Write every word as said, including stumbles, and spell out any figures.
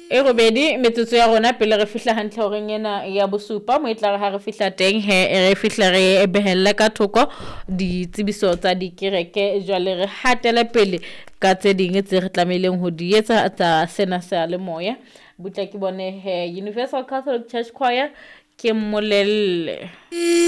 e robedi metsotso ya rona pele re fihla hantle horeng ena ya bosupa mo e tla re ha re fihla teng he re fihla re behella ka thoko ditsebiso tsa dikereke jwale re hatela pele ka tse ding tse re tlameileng ho di etsa tsa sena sa le moya butla ke bone he Universal Catholic Church Choir ke molelle